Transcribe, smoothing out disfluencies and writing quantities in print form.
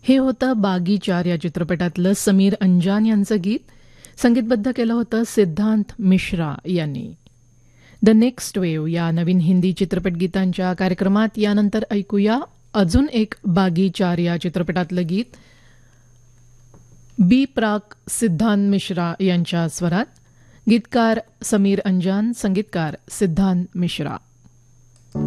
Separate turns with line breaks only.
हे होतं बागी 4 या चित्रपटातलं समीर अंजान यांचं गीत. संगीतबद्ध केलं होतं सिद्धांत मिश्रा यांनी. द नेक्स्ट वेव्ह या नवीन हिंदी चित्रपट गीतांच्या कार्यक्रमात यानंतर ऐकूया अजून एक बागी 4 या चित्रपटातलं गीत. बी प्राक सिद्धांत मिश्रा यांच्या स्वरात. गीतकार समीर अंजान, संगीतकार सिद्धांत मिश्रा.